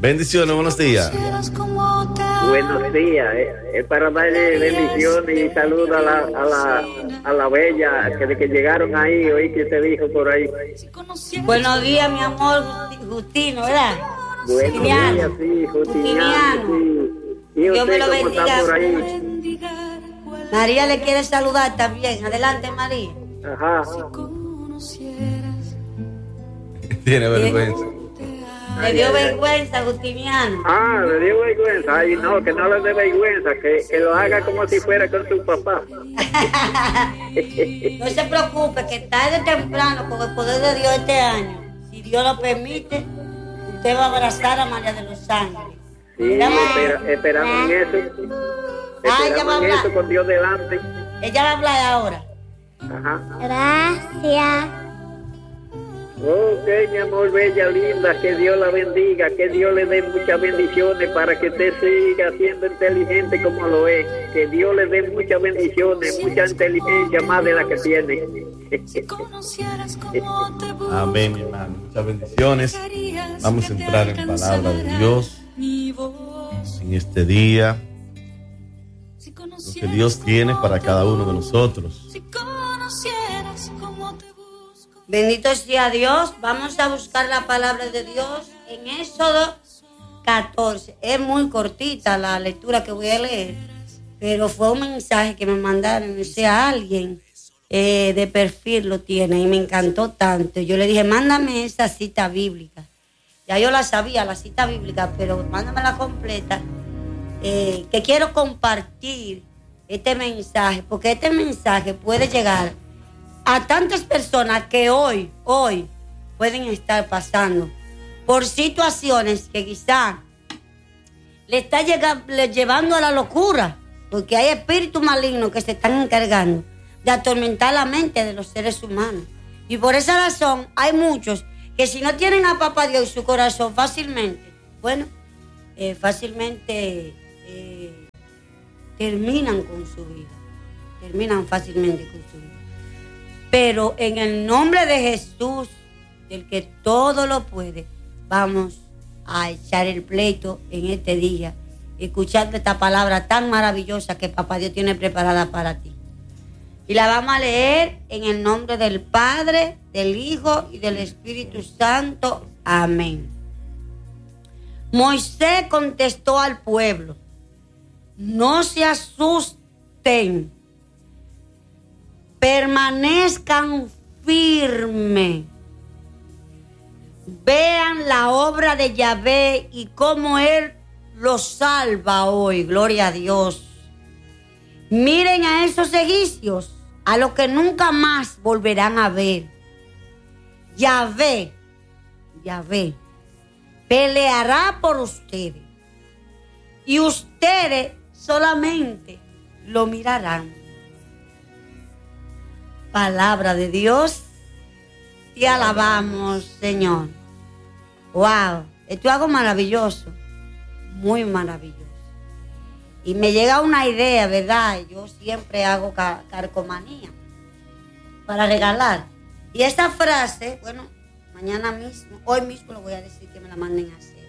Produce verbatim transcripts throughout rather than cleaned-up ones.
Bendiciones, buenos días. Buenos días, es eh, eh, para darle bendiciones y saludos a la, a la, a la bella que de que llegaron ahí, oí que te dijo por ahí. Buenos días, mi amor, Justino, ¿verdad? Buenos días, sí, Justiniano, sí. ¿Y Dios me usted lo cómo bendiga. está por ahí? María le quiere saludar también. Adelante, María. Ajá. Tiene vergüenza. Le dio vergüenza, Justiniano. Ah, le dio vergüenza. Ay, no, que no le dé vergüenza, que, que lo haga como si fuera con su papá. No se preocupe, que tarde o temprano, con el poder de Dios este año, si Dios lo permite, usted va a abrazar a María de los Ángeles. Sí, espera, esperamos en eso. Ah, ella va a Esperamos en hablar. eso con Dios delante. Ella va a hablar ahora. Ajá. Gracias. Ok, mi amor, bella, linda, que Dios la bendiga, que Dios le dé muchas bendiciones para que usted siga siendo inteligente como lo es, que Dios le dé muchas bendiciones, mucha inteligencia más de la que tiene. Amén, mi hermano. Muchas bendiciones. Vamos a entrar en palabra de Dios en este día. Lo que Dios tiene para cada uno de nosotros. Bendito sea Dios. Vamos a buscar la palabra de Dios en Éxodo catorce. Es muy cortita la lectura que voy a leer, pero fue un mensaje que me mandaron. O sea, alguien eh, de perfil lo tiene y me encantó tanto. Yo le dije, mándame esa cita bíblica. Ya yo la sabía, la cita bíblica, pero mándamela completa, eh, que quiero compartir este mensaje, porque este mensaje puede llegar a tantas personas que hoy, hoy pueden estar pasando por situaciones que quizá le está llegando, le llevando a la locura, porque hay espíritus malignos que se están encargando de atormentar la mente de los seres humanos. Y por esa razón hay muchos que si no tienen a Papá Dios en su corazón fácilmente, bueno, eh, fácilmente eh, terminan con su vida, terminan fácilmente con su vida. Pero en el nombre de Jesús, del que todo lo puede, vamos a echar el pleito en este día, escuchando esta palabra tan maravillosa que Papá Dios tiene preparada para ti. Y la vamos a leer en el nombre del Padre, del Hijo y del Espíritu Santo. Amén. Moisés contestó al pueblo: no se asusten, permanezcan firmes. Vean la obra de Yahvé y cómo Él los salva hoy. Gloria a Dios. Miren a esos egipcios, a los que nunca más volverán a ver. Yahvé, Yahvé, peleará por ustedes. Y ustedes solamente lo mirarán. Palabra de Dios, te alabamos, Señor. Wow, esto es algo maravilloso, muy maravilloso. Y me llega una idea, ¿verdad? Yo siempre hago ca- carcomanía para regalar. Y esta frase, bueno, mañana mismo, hoy mismo lo voy a decir que me la manden a hacer.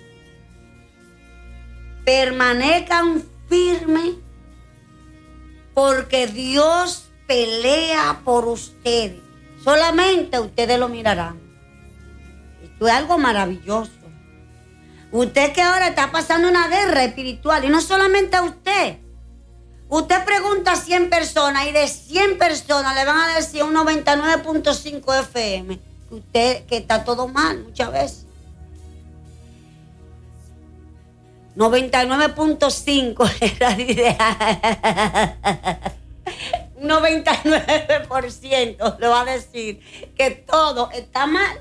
Permanezcan firmes porque Dios pelea por ustedes. Solamente ustedes lo mirarán. Esto es algo maravilloso. Usted que ahora está pasando una guerra espiritual, y no solamente a usted. Usted pregunta a cien personas y de cien personas le van a decir un noventa y nueve punto cinco F M que usted, que está todo mal muchas veces. noventa y nueve punto cinco era ideal. Un noventa y nueve por ciento le va a decir que todo está mal.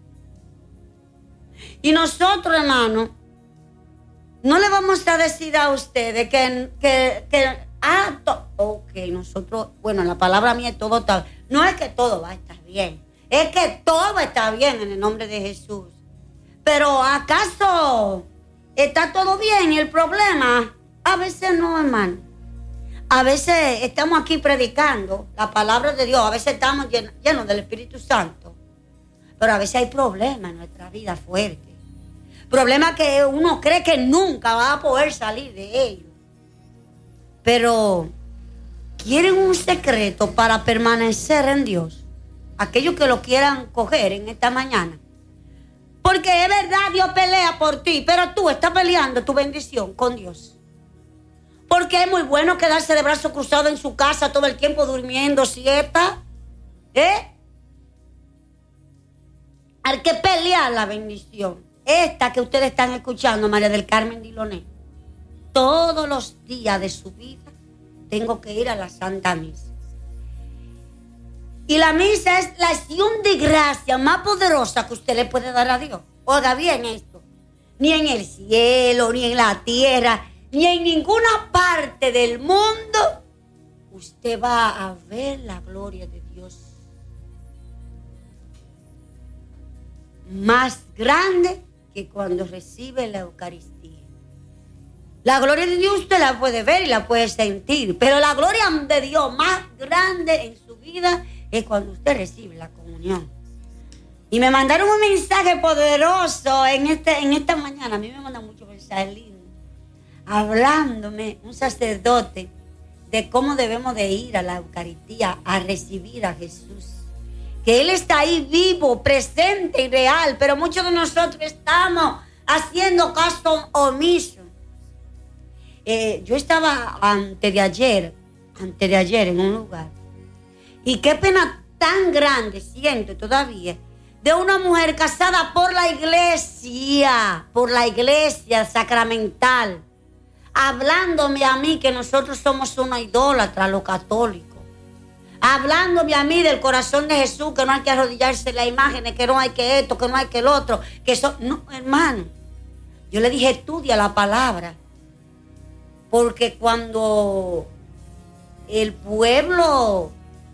Y nosotros, hermanos, no le vamos a decir a ustedes que, que, que ah, to, ok, nosotros, bueno, la palabra mía es todo está, no es que todo va a estar bien, es que todo está bien en el nombre de Jesús. Pero ¿acaso está todo bien? Y el problema, a veces no, hermano. A veces estamos aquí predicando la palabra de Dios, a veces estamos llenos, llenos del Espíritu Santo, pero a veces hay problemas en nuestra vida fuertes. Problemas que uno cree que nunca va a poder salir de ellos. Pero, ¿quieren un secreto para permanecer en Dios? Aquellos que lo quieran coger en esta mañana. Porque es verdad, Dios pelea por ti, pero tú estás peleando tu bendición con Dios. Porque es muy bueno quedarse de brazos cruzados en su casa todo el tiempo durmiendo siesta. ¿Eh? Hay que pelear la bendición. Esta que ustedes están escuchando, María del Carmen Diloné. Todos los días de su vida tengo que ir a la Santa Misa. Y la misa es la acción de gracia más poderosa que usted le puede dar a Dios. Oiga bien esto. Ni en el cielo, ni en la tierra, ni en ninguna parte del mundo usted va a ver la gloria de Dios más grande que cuando recibe la Eucaristía. La gloria de Dios usted la puede ver y la puede sentir, pero la gloria de Dios más grande en su vida es cuando usted recibe la comunión. Y me mandaron un mensaje poderoso en, este, en esta mañana. A mí me mandan muchos mensajes lindos, hablándome un sacerdote de cómo debemos de ir a la Eucaristía a recibir a Jesús. Que Él está ahí vivo, presente y real, pero muchos de nosotros estamos haciendo caso omiso. Eh, yo estaba antes de ayer, antes de ayer en un lugar, y qué pena tan grande siento todavía de una mujer casada por la iglesia, por la iglesia sacramental, hablándome a mí que nosotros somos una idólatra, los católicos, hablándome a mí del corazón de Jesús, que no hay que arrodillarse en las imágenes, que no hay que esto, que no hay que el otro, que eso, no, hermano, yo le dije, estudia la palabra. Porque cuando el pueblo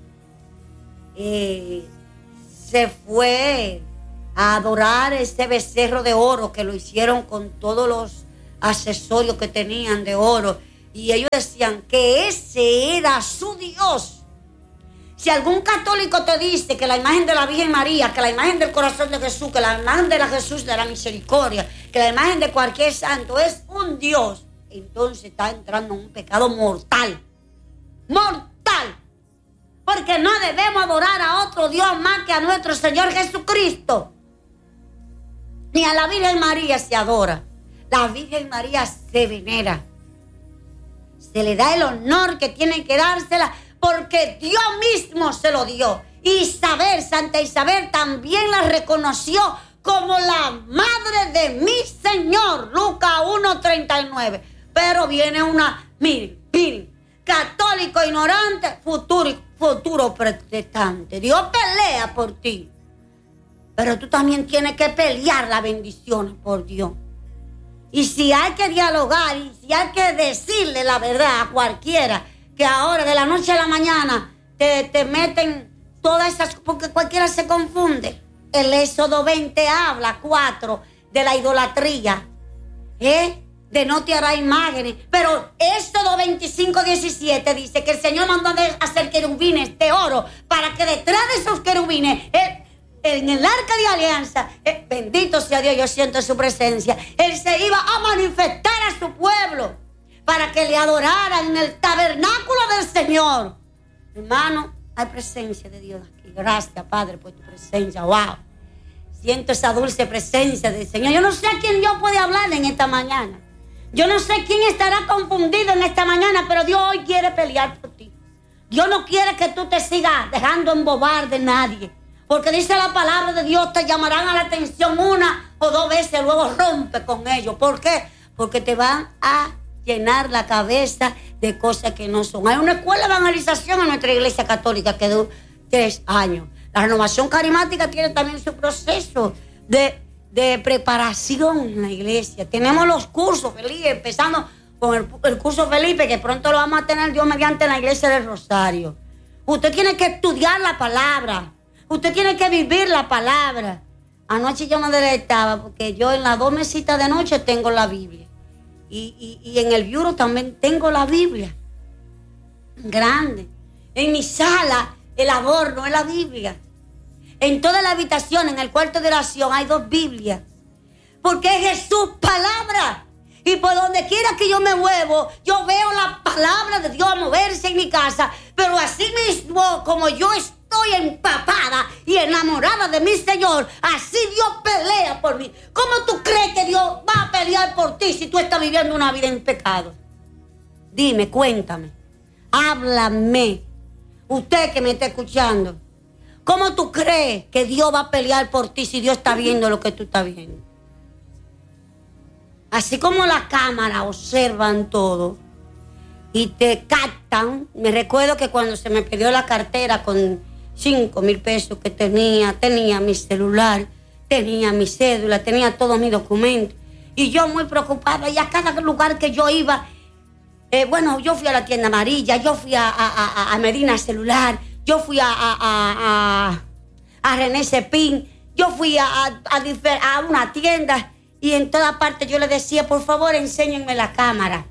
eh, se fue a adorar ese becerro de oro, que lo hicieron con todos los accesorios que tenían de oro, y ellos decían que ese era su Dios. Si algún católico te dice que la imagen de la Virgen María, que la imagen del corazón de Jesús, que la imagen de la Jesús de la misericordia, que la imagen de cualquier santo es un Dios, entonces está entrando en un pecado mortal. Mortal. Porque no debemos adorar a otro Dios más que a nuestro Señor Jesucristo. Ni a la Virgen María se adora. La Virgen María se venera. Se le da el honor que tiene que dársela porque Dios mismo se lo dio. Isabel, Santa Isabel también la reconoció como la madre de mi Señor. Lucas uno treinta y nueve. Pero viene una, miren, miren, católico ignorante, futuro, futuro protestante. Dios pelea por ti. Pero tú también tienes que pelear las bendiciones por Dios. Y si hay que dialogar, y si hay que decirle la verdad a cualquiera, que ahora de la noche a la mañana te, te meten todas esas, porque cualquiera se confunde. El Éxodo veinte habla, cuatro, de la idolatría. ¿Eh? De no te hará imágenes. Pero Éxodo veinticinco, diecisiete dice que el Señor mandó a hacer querubines de oro para que detrás de esos querubines, él, en el arca de alianza, él, bendito sea Dios, yo siento su presencia, Él se iba a manifestar a su pueblo para que le adoraran en el tabernáculo del Señor. Hermano, hay presencia de Dios aquí. Gracias, Padre, por tu presencia. Wow. Siento esa dulce presencia del Señor. Yo no sé a quién Dios puede hablar en esta mañana. Yo no sé quién estará confundido en esta mañana, pero Dios hoy quiere pelear por ti. Dios no quiere que tú te sigas dejando embobar de nadie. Porque dice la palabra de Dios, te llamarán a la atención una o dos veces, luego rompe con ellos. ¿Por qué? Porque te van a llenar la cabeza de cosas que no son. Hay una escuela de evangelización en nuestra iglesia católica que dura tres años. La renovación carismática tiene también su proceso de... de preparación en la iglesia. Tenemos los cursos, Felipe, empezando con el, el curso Felipe, que pronto lo vamos a tener Dios mediante en la iglesia del Rosario. Usted tiene que estudiar la palabra. Usted tiene que vivir la palabra. Anoche yo me deleitaba porque yo en las dos mesitas de noche tengo la Biblia. Y, y, y en el bureau también tengo la Biblia. Grande. En mi sala el adorno es la Biblia. En toda la habitación, en el cuarto de oración, hay dos Biblias. porque es Jesús palabra. Y por donde quiera que yo me muevo, yo veo la palabra de Dios moverse en mi casa. Pero así mismo, como yo estoy empapada y enamorada de mi Señor, así Dios pelea por mí. ¿Cómo tú crees que Dios va a pelear por ti si tú estás viviendo una vida en pecado? Dime, cuéntame, háblame. Usted que me está escuchando, ¿cómo tú crees que Dios va a pelear por ti si Dios está viendo lo que tú estás viendo? Así como la cámara observan todo y te captan. Me recuerdo que cuando se me perdió la cartera con cinco mil pesos que tenía, tenía mi celular, tenía mi cédula, tenía todos mis documentos. Y yo muy preocupada, y a cada lugar que yo iba, eh, bueno, yo fui a la tienda amarilla, yo fui a, a, a, a Medina Celular, yo fui a, a, a, a, a René Cepín, yo fui a, a, a, a una tienda. Y en toda parte yo le decía, por favor, enséñenme la cámara.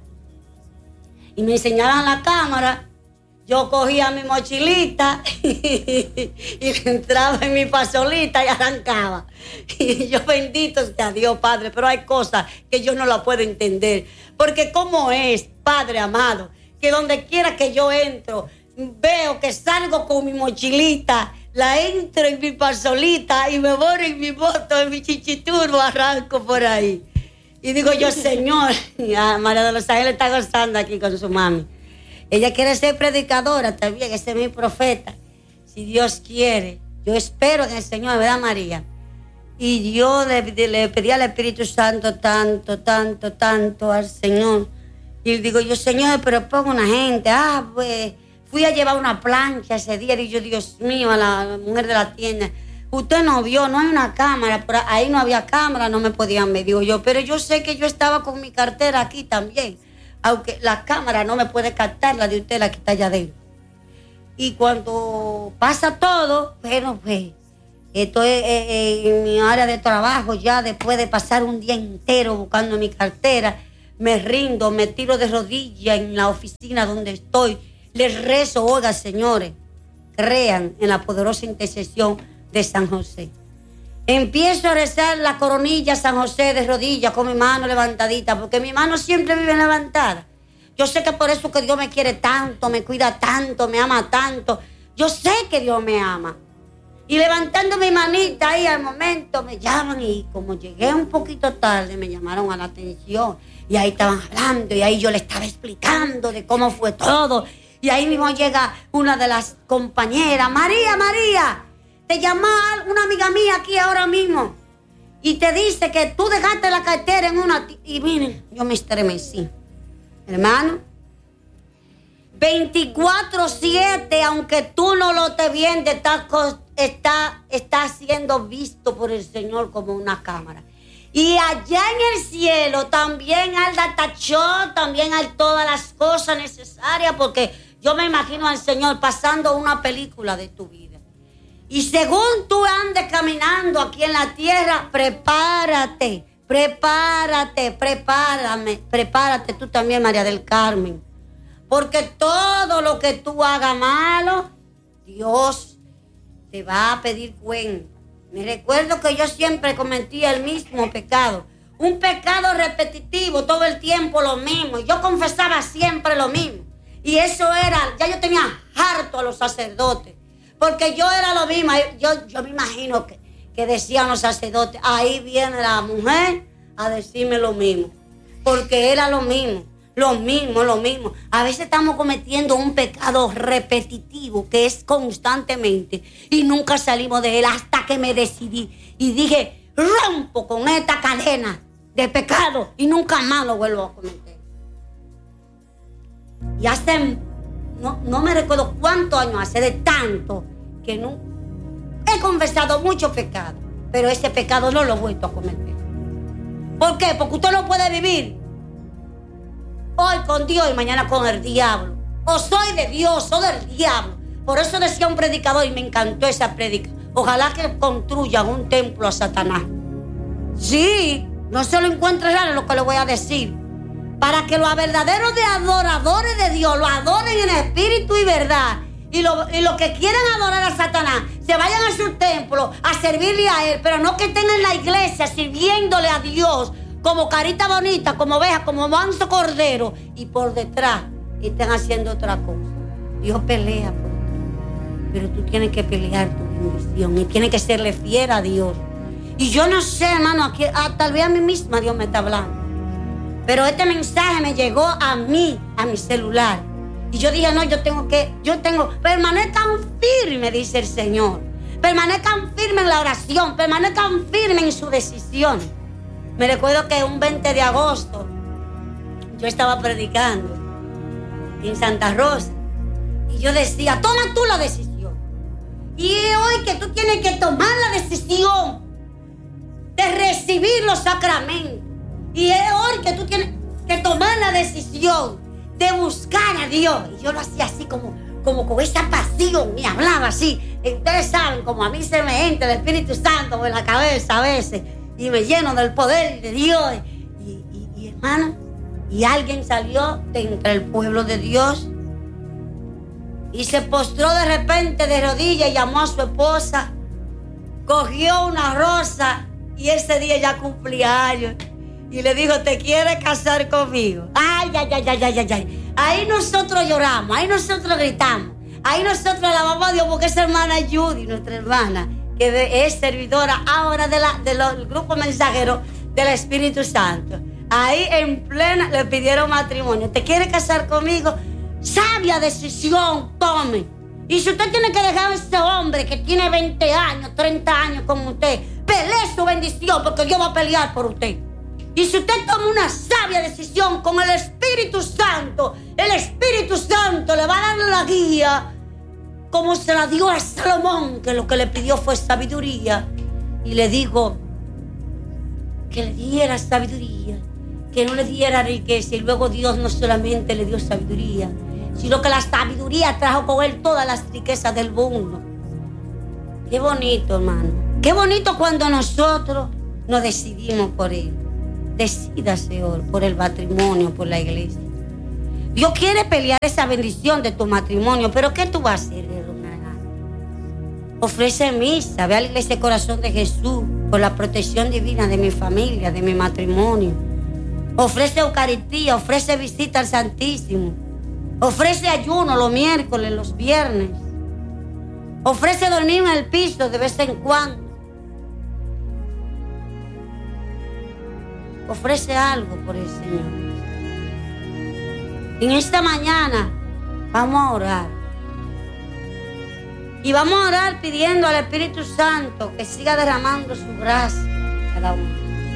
Y me enseñaban la cámara. Yo cogía mi mochilita y entraba en mi pasolita y arrancaba. Y yo, bendito sea Dios, Padre, pero hay cosas que yo no las puedo entender. Porque cómo es, Padre amado, que donde quiera que yo entro, veo que salgo con mi mochilita, la entro en mi pasolita y me voy en mi moto, en mi chichiturbo, arranco por ahí. Y digo yo, Señor, ya, María de los Ángeles está gozando aquí con su mami. Ella quiere ser predicadora también, ese es mi profeta. Si Dios quiere, yo espero en el Señor, ¿verdad, María? Y yo le, le pedí al Espíritu Santo tanto, tanto, tanto al Señor. Y digo yo, Señor, pero pongo una gente, ah, pues... Fui a llevar una plancha ese día y yo, Dios mío, a la mujer de la tienda, usted no vio, no hay una cámara, pero ahí no había cámara, no me podían ver. Digo yo, pero yo sé que yo estaba con mi cartera aquí también, aunque la cámara no me puede captar, la de usted, la que está allá adentro. Y cuando pasa todo, bueno, pues, estoy eh, en mi área de trabajo ya después de pasar un día entero buscando mi cartera, me rindo, me tiro de rodillas en la oficina donde estoy. Les rezo, oiga, señores, crean en la poderosa intercesión de San José. Empiezo a rezar la coronilla San José de rodillas con mi mano levantadita, porque mi mano siempre vive levantada. Yo sé que por eso que Dios me quiere tanto, me cuida tanto, me ama tanto. Yo sé que Dios me ama. Y levantando mi manita ahí al momento me llaman y como llegué un poquito tarde me llamaron a la atención. Y ahí estaban hablando y ahí yo le estaba explicando de cómo fue todo. Y ahí mismo llega una de las compañeras, María, María, te llama una amiga mía aquí ahora mismo y te dice que tú dejaste la cartera en una... T y miren, yo me estremecí. Hermano, veinticuatro siete, aunque tú no lo estés viendo, está, está, está siendo visto por el Señor como una cámara. Y allá en el cielo también Él tachó, también hay todas las cosas necesarias, porque yo me imagino al Señor pasando una película de tu vida. Y según tú andes caminando aquí en la tierra, prepárate, prepárate, prepárame, prepárate tú también, María del Carmen. Porque todo lo que tú hagas malo, Dios te va a pedir cuenta. Me recuerdo que yo siempre cometía el mismo pecado. Un pecado repetitivo, todo el tiempo lo mismo. Yo confesaba siempre lo mismo. Y eso era, ya yo tenía harto a los sacerdotes. Porque yo era lo mismo. Yo, yo me imagino que, que decían los sacerdotes, ahí viene la mujer a decirme lo mismo. Porque era lo mismo, lo mismo, lo mismo. A veces estamos cometiendo un pecado repetitivo que es constantemente. Y nunca salimos de él hasta que me decidí. Y dije, rompo con esta cadena de pecado y nunca más lo vuelvo a cometer. Y hace, no, no me recuerdo cuántos años hace de tanto que no he confesado mucho pecado, pero ese pecado no lo he vuelto a cometer. ¿Por qué? Porque usted no puede vivir hoy con Dios y mañana con el diablo. O soy de Dios o del diablo. Por eso decía un predicador y me encantó esa prédica. Ojalá que construyan un templo a Satanás. Sí, no se lo encuentre raro lo que le voy a decir. Para que los verdaderos de adoradores de Dios lo adoren en espíritu y verdad. Y los y lo que quieran adorar a Satanás, se vayan a su templo a servirle a él, pero no que estén en la iglesia sirviéndole a Dios como carita bonita, como oveja, como manso cordero, y por detrás están haciendo otra cosa. Dios pelea por ti, pero tú tienes que pelear tu bendición y tienes que serle fiel a Dios. Y yo no sé, hermano, aquí, ah, tal vez a mí misma Dios me está hablando, pero este mensaje me llegó a mí, a mi celular. Y yo dije, no, yo tengo que, yo tengo, permanezcan firmes, dice el Señor. Permanezcan firmes en la oración, permanezcan firmes en su decisión. Me recuerdo que un veinte de agosto yo estaba predicando en Santa Rosa y yo decía, toma tú la decisión. Y es hoy que tú tienes que tomar la decisión de recibir los sacramentos. Y es hoy que tú tienes que tomar la decisión de buscar a Dios. Y yo lo hacía así como, como con esa pasión y hablaba así. Ustedes saben, como a mí se me entra el Espíritu Santo en la cabeza a veces y me lleno del poder de Dios. Y, y, y hermano, y alguien salió de entre el pueblo de Dios y se postró de repente de rodillas y llamó a su esposa, cogió una rosa y ese día ya cumplía años. Y le dijo, ¿te quieres casar conmigo? Ay, ay, ay, ay, ay, ay, ay. Ahí nosotros lloramos, ahí nosotros gritamos, ahí nosotros alabamos a Dios porque esa hermana Judy, nuestra hermana, que es servidora ahora de la, de los, del grupo mensajero del Espíritu Santo. Ahí en plena le pidieron matrimonio. ¿Te quieres casar conmigo? Sabia decisión, tome. Y si usted tiene que dejar a ese hombre que tiene veinte años, treinta años como usted, pelee su bendición porque Dios va a pelear por usted. Y si usted toma una sabia decisión con el Espíritu Santo, el Espíritu Santo le va a dar la guía como se la dio a Salomón, que lo que le pidió fue sabiduría. Y le dijo que le diera sabiduría, que no le diera riqueza. Y luego Dios no solamente le dio sabiduría, sino que la sabiduría trajo con él todas las riquezas del mundo. Qué bonito, hermano. Qué bonito cuando nosotros nos decidimos por él. Decídase hoy por el matrimonio, por la iglesia. Dios quiere pelear esa bendición de tu matrimonio, pero ¿qué tú vas a hacer? Ofrece misa, ve a la iglesia Corazón de Jesús por la protección divina de mi familia, de mi matrimonio. Ofrece Eucaristía, ofrece visita al Santísimo. Ofrece ayuno los miércoles, los viernes. Ofrece dormir en el piso de vez en cuando. Ofrece algo por el Señor. En esta mañana vamos a orar. Y vamos a orar pidiendo al Espíritu Santo que siga derramando su gracia a cada uno.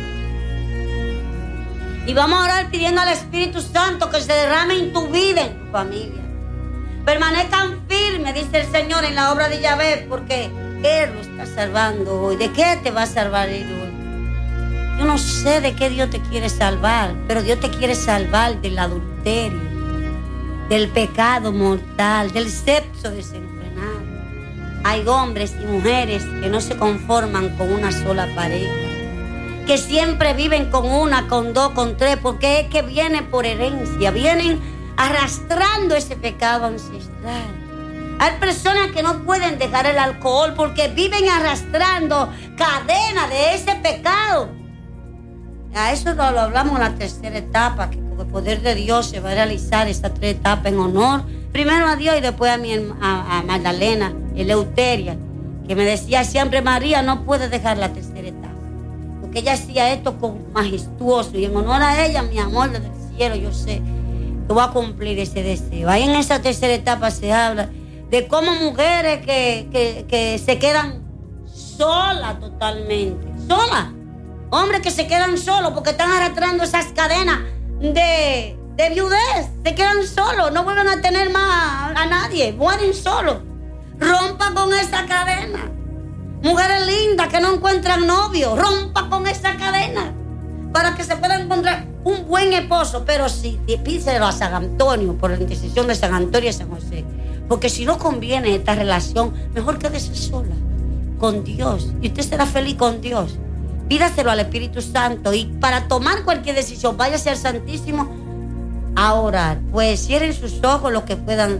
Y vamos a orar pidiendo al Espíritu Santo que se derrame en tu vida, en tu familia. Permanezcan firmes, dice el Señor, en la obra de Yahvé, porque Él lo está salvando hoy. ¿De qué te va a salvar Él hoy? Yo no sé de qué Dios te quiere salvar, pero Dios te quiere salvar del adulterio, del pecado mortal, del sexo desenfrenado. Hay hombres y mujeres que no se conforman con una sola pareja, que siempre viven con una, con dos, con tres, porque es que viene por herencia, vienen arrastrando ese pecado ancestral. Hay personas que no pueden dejar el alcohol porque viven arrastrando cadenas de ese pecado. A eso lo, lo hablamos en la tercera etapa, que con el poder de Dios se va a realizar esta tres etapas en honor, primero a Dios y después a, mi, a, a Magdalena, Eleuteria, que me decía siempre, María no puede dejar la tercera etapa, porque ella hacía esto con majestuoso, y en honor a ella, mi amor desde el cielo, yo sé que voy a cumplir ese deseo. Ahí en esa tercera etapa se habla de cómo mujeres que, que, que se quedan solas totalmente, solas. Hombres que se quedan solos porque están arrastrando esas cadenas de, de viudez. Se quedan solos, no vuelven a tener más a nadie, mueren solos. Rompa con esa cadena. Mujeres lindas que no encuentran novio, rompa con esa cadena para que se pueda encontrar un buen esposo. Pero sí, píselo a San Antonio por la intercesión de San Antonio y San José. Porque si no conviene esta relación, mejor quédese sola con Dios y usted será feliz con Dios. Pídaselo al Espíritu Santo y para tomar cualquier decisión, váyase al Santísimo a orar. Pues cierren sus ojos los que puedan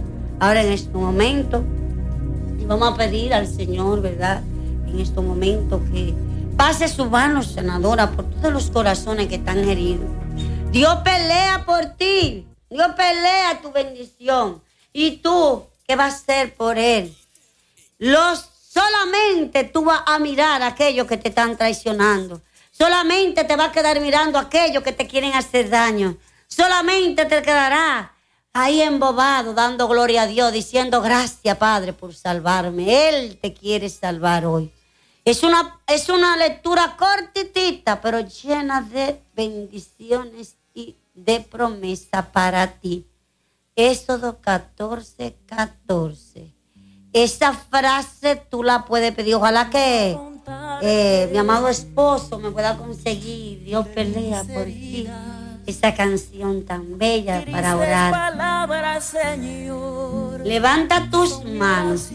Ahora en este momento, y vamos a pedir al Señor, ¿verdad? En este momento que pase su mano sanadora por todos los corazones que están heridos. Dios pelea por ti. Dios pelea tu bendición. ¿Y tú qué vas a hacer por Él? Los, solamente tú vas a mirar a aquellos que te están traicionando. Solamente te vas a quedar mirando a aquellos que te quieren hacer daño. Solamente te quedarás ahí embobado, dando gloria a Dios, diciendo gracias, Padre, por salvarme. Él te quiere salvar hoy. Es una, es una lectura cortitita, pero llena de bendiciones y de promesa para ti. Éxodo catorce, catorce. Esa frase tú la puedes pedir. Ojalá que eh, mi amado esposo me pueda conseguir. Dios pelea por ti. Esa canción tan bella para orar. Levanta tus manos.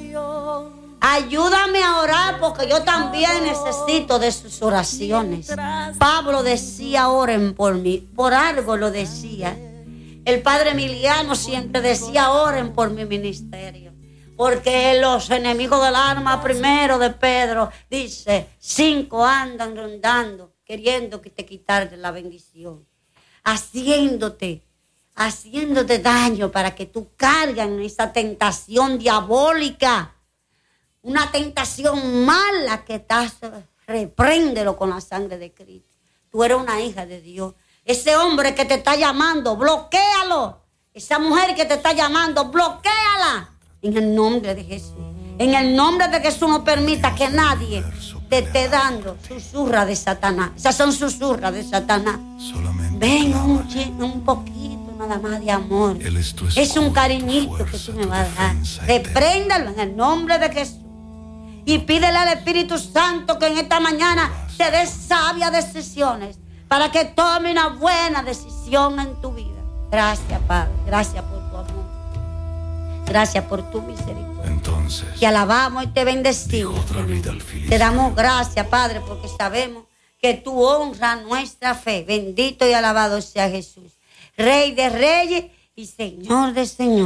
Ayúdame a orar porque yo también necesito de sus oraciones. Pablo decía, oren por mí. Por algo lo decía. El padre Emiliano siempre decía, oren por mi ministerio. Porque los enemigos del alma primero de Pedro dice, cinco andan rondando queriendo que te quitarte la bendición. Haciéndote, haciéndote daño para que tú cargues en esa tentación diabólica. Una tentación mala que estás, repréndelo con la sangre de Cristo. Tú eres una hija de Dios. Ese hombre que te está llamando, bloquéalo. Esa mujer que te está llamando, bloquéala. En el nombre de Jesús. En el nombre de Jesús no permita que nadie te esté dando susurra de Satanás. Esas son susurras de Satanás. Ven un, un poquito nada más de amor. Es un cariñito que tú me vas a dar. Repréndalo en el nombre de Jesús. Y pídele al Espíritu Santo que en esta mañana te dé sabias decisiones para que tome una buena decisión en tu vida. Gracias, Padre. Gracias por tu amor. Gracias por tu misericordia. Entonces, te alabamos y te bendecimos. Te damos gracias, Padre, porque sabemos que tú honras nuestra fe. Bendito y alabado sea Jesús, Rey de reyes y Señor de señores.